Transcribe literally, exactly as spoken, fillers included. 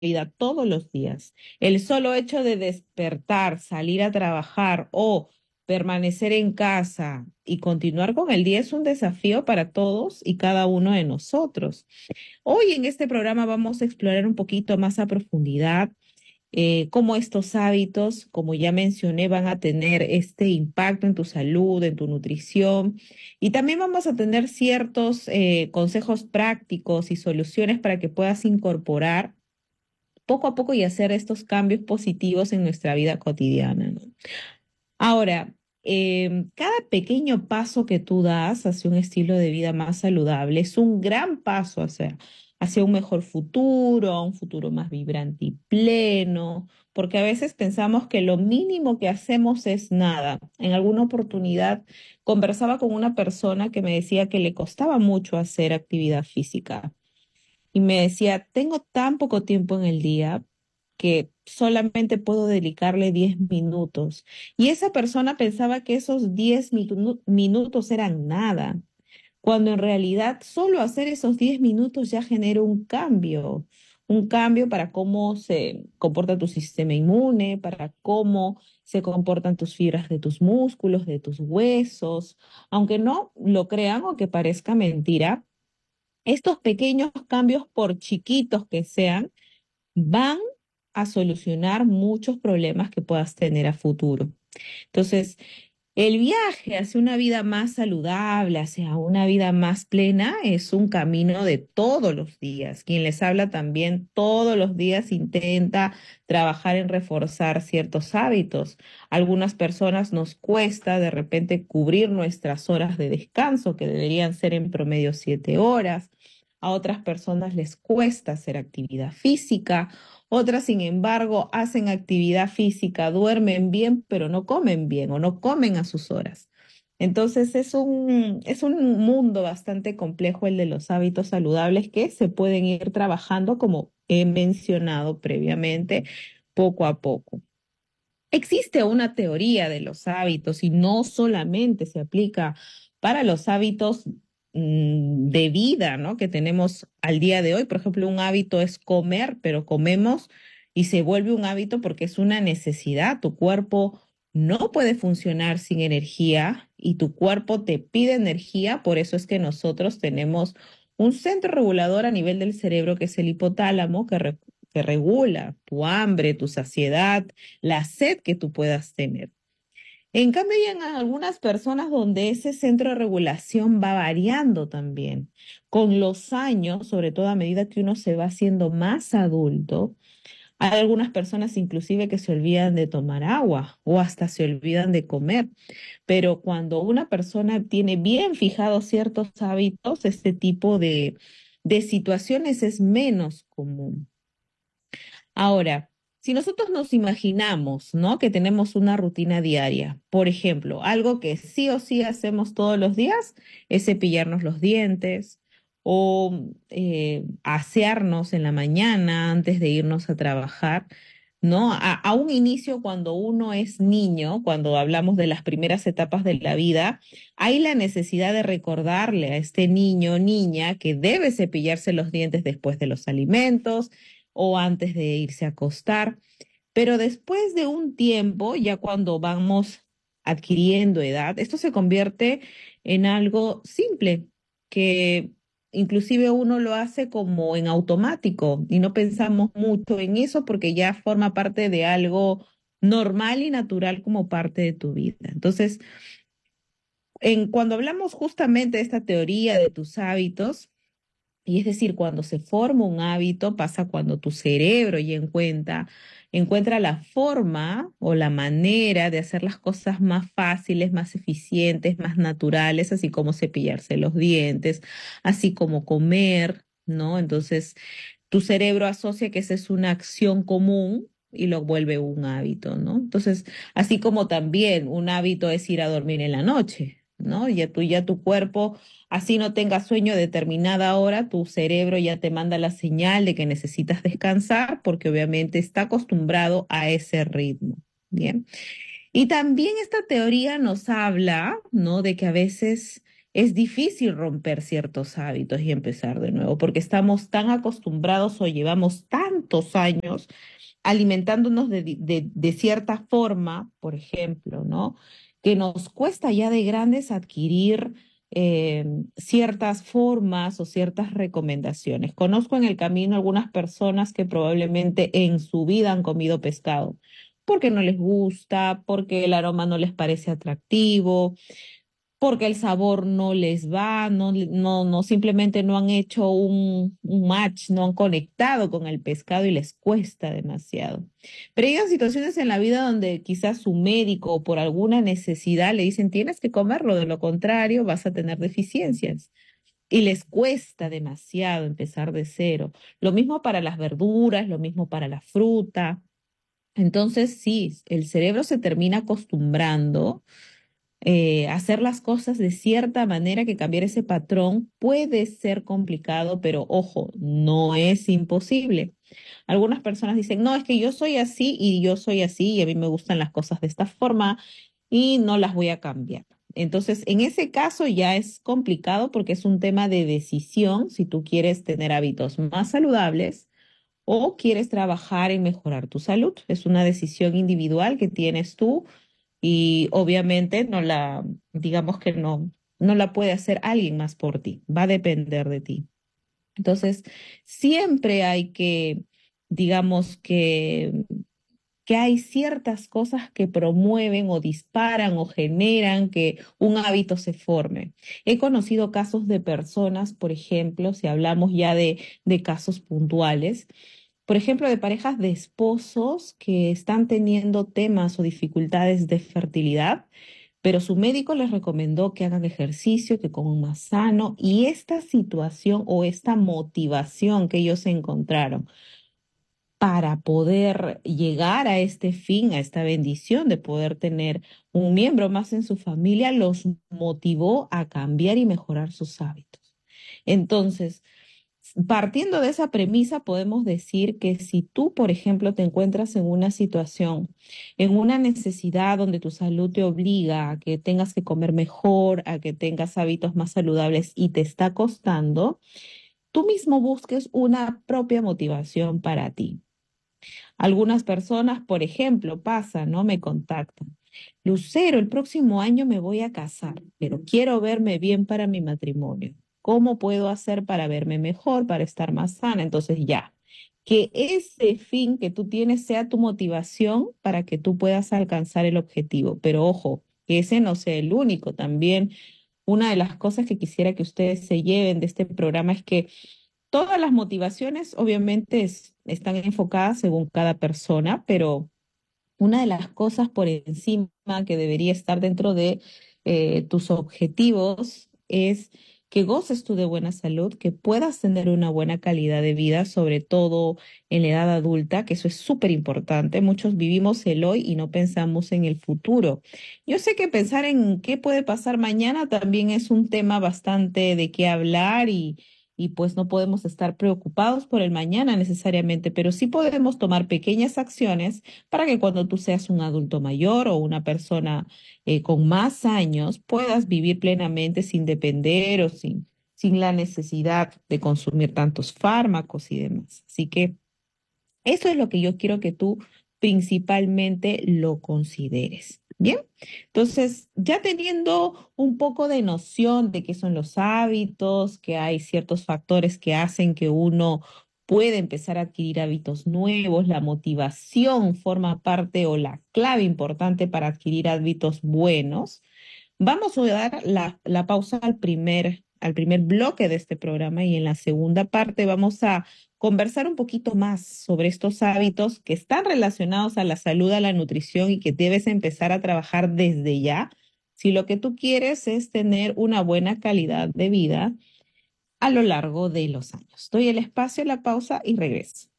vida todos los días. El solo hecho de despertar, salir a trabajar o permanecer en casa y continuar con el día es un desafío para todos y cada uno de nosotros. Hoy en este programa vamos a explorar un poquito más a profundidad eh, cómo estos hábitos, como ya mencioné, van a tener este impacto en tu salud, en tu nutrición. Y también vamos a tener ciertos eh, consejos prácticos y soluciones para que puedas incorporar poco a poco y hacer estos cambios positivos en nuestra vida cotidiana, ¿no? Ahora, em, cada pequeño paso que tú das hacia un estilo de vida más saludable es un gran paso hacia, hacia un mejor futuro, a un futuro más vibrante y pleno, porque a veces pensamos que lo mínimo que hacemos es nada. En alguna oportunidad conversaba con una persona que me decía que le costaba mucho hacer actividad física y me decía, tengo tan poco tiempo en el día que solamente puedo dedicarle diez minutos. Y esa persona pensaba que esos diez minu- minutos eran nada, cuando en realidad solo hacer esos diez minutos ya genera un cambio, un cambio para cómo se comporta tu sistema inmune, para cómo se comportan tus fibras de tus músculos, de tus huesos. Aunque no lo crean o que parezca mentira, estos pequeños cambios, por chiquitos que sean, van a solucionar muchos problemas que puedas tener a futuro. Entonces, el viaje hacia una vida más saludable, hacia una vida más plena, es un camino de todos los días. Quien les habla también todos los días intenta trabajar en reforzar ciertos hábitos. Algunas personas nos cuesta de repente cubrir nuestras horas de descanso, que deberían ser en promedio siete horas. A otras personas les cuesta hacer actividad física. Otras, sin embargo, hacen actividad física, duermen bien, pero no comen bien o no comen a sus horas. Entonces es un, es un mundo bastante complejo el de los hábitos saludables que se pueden ir trabajando, como he mencionado previamente, poco a poco. Existe una teoría de los hábitos y no solamente se aplica para los hábitos mm, de vida, ¿no? Que tenemos al día de hoy. Por ejemplo, un hábito es comer, pero comemos y se vuelve un hábito porque es una necesidad. Tu cuerpo no puede funcionar sin energía y tu cuerpo te pide energía. Por eso es que nosotros tenemos un centro regulador a nivel del cerebro que es el hipotálamo que, re- que regula tu hambre, tu saciedad, la sed que tú puedas tener. En cambio, hay en algunas personas donde ese centro de regulación va variando también. Con los años, sobre todo a medida que uno se va haciendo más adulto, hay algunas personas inclusive que se olvidan de tomar agua o hasta se olvidan de comer. Pero cuando una persona tiene bien fijados ciertos hábitos, este tipo de, de situaciones es menos común. Ahora, si nosotros nos imaginamos, ¿no? Que tenemos una rutina diaria, por ejemplo, algo que sí o sí hacemos todos los días es cepillarnos los dientes o eh, asearnos en la mañana antes de irnos a trabajar, ¿no? A, a un inicio, cuando uno es niño, cuando hablamos de las primeras etapas de la vida, hay la necesidad de recordarle a este niño o niña que debe cepillarse los dientes después de los alimentos o antes de irse a acostar. Pero después de un tiempo, ya cuando vamos adquiriendo edad, esto se convierte en algo simple, que inclusive uno lo hace como en automático y no pensamos mucho en eso porque ya forma parte de algo normal y natural como parte de tu vida. Entonces, en, cuando hablamos justamente de esta teoría de tus hábitos, y es decir, cuando se forma un hábito, pasa cuando tu cerebro ya encuentra, encuentra la forma o la manera de hacer las cosas más fáciles, más eficientes, más naturales, así como cepillarse los dientes, así como comer, ¿no? Entonces, tu cerebro asocia que esa es una acción común y lo vuelve un hábito, ¿no? Entonces, así como también un hábito es ir a dormir en la noche, ¿no? Ya tú, ya tu cuerpo, así no tengas sueño a determinada hora, tu cerebro ya te manda la señal de que necesitas descansar porque obviamente está acostumbrado a ese ritmo. Bien. Y también esta teoría nos habla, ¿no? De que a veces es difícil romper ciertos hábitos y empezar de nuevo, porque estamos tan acostumbrados o llevamos tantos años alimentándonos de, di- de, de cierta forma, por ejemplo, ¿no? Que nos cuesta ya de grandes adquirir eh, ciertas formas o ciertas recomendaciones. Conozco en el camino algunas personas que probablemente en su vida han comido pescado porque no les gusta, porque el aroma no les parece atractivo, porque el sabor no les va, no, le- no, no, simplemente no han hecho un, un match, no han conectado con el pescado y les cuesta demasiado. Pero hay situaciones en la vida donde quizás su médico o por alguna necesidad le dicen tienes que comerlo, de lo contrario vas a tener deficiencias. Y les cuesta demasiado empezar de cero. Lo mismo para las verduras, lo mismo para la fruta. Entonces, sí, el cerebro se termina acostumbrando eh, hacer las cosas de cierta manera, que cambiar ese patrón puede ser complicado, pero ojo, no es imposible. Algunas personas dicen, no, es que yo soy así y yo soy así y a mí me gustan las cosas de esta forma y no las voy a cambiar. Entonces, en ese caso ya es complicado porque es un tema de decisión si tú quieres tener hábitos más saludables o quieres trabajar en mejorar tu salud. Es una decisión individual que tienes tú y obviamente no la, digamos que no, no la puede hacer alguien más por ti, va a depender de ti. Entonces, siempre hay que, digamos que, que hay ciertas cosas que promueven o disparan o generan que un hábito se forme. He conocido casos de personas, por ejemplo, si hablamos ya de, de casos puntuales, por ejemplo, de parejas de esposos que están teniendo temas o dificultades de fertilidad, pero su médico les recomendó que hagan ejercicio, que coman más sano, y esta situación o esta motivación que ellos encontraron para poder llegar a este fin, a esta bendición de poder tener un miembro más en su familia, los motivó a cambiar y mejorar sus hábitos. Entonces, partiendo de esa premisa, podemos decir que si tú, por ejemplo, te encuentras en una situación, en una necesidad donde tu salud te obliga a que tengas que comer mejor, a que tengas hábitos más saludables y te está costando, tú mismo busques una propia motivación para ti. Algunas personas, por ejemplo, pasan, ¿no? Me contactan. Lucero, el próximo año me voy a casar, pero quiero verme bien para mi matrimonio. ¿Cómo puedo hacer para verme mejor, para estar más sana? Entonces ya, que ese fin que tú tienes sea tu motivación para que tú puedas alcanzar el objetivo. Pero ojo, que ese no sea el único. También una de las cosas que quisiera que ustedes se lleven de este programa es que todas las motivaciones obviamente es- están enfocadas según cada persona, pero una de las cosas por encima que debería estar dentro de eh, tus objetivos es que goces tú de buena salud, que puedas tener una buena calidad de vida, sobre todo en la edad adulta, que eso es súper importante. Muchos vivimos el hoy y no pensamos en el futuro. Yo sé que pensar en qué puede pasar mañana también es un tema bastante de qué hablar y... Y pues no podemos estar preocupados por el mañana necesariamente, pero sí podemos tomar pequeñas acciones para que cuando tú seas un adulto mayor o una persona eh, con más años puedas vivir plenamente sin depender o sin, sin la necesidad de consumir tantos fármacos y demás. Así que eso es lo que yo quiero que tú principalmente lo consideres. Bien, entonces ya teniendo un poco de noción de qué son los hábitos, que hay ciertos factores que hacen que uno puede empezar a adquirir hábitos nuevos, la motivación forma parte o la clave importante para adquirir hábitos buenos. Vamos a dar la, la pausa al primer, al primer bloque de este programa y en la segunda parte vamos a conversar un poquito más sobre estos hábitos que están relacionados a la salud, a la nutrición y que debes empezar a trabajar desde ya si lo que tú quieres es tener una buena calidad de vida a lo largo de los años. Doy el espacio, la pausa y regreso.